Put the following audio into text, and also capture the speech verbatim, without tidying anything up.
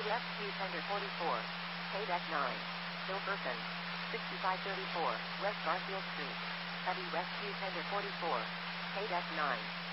Rescue Tender forty-four. Paydeck nine. Hilkerson. sixty-five thirty-four, West Garfield Street. Heavy Rescue Tender forty-four. Paydeck nine.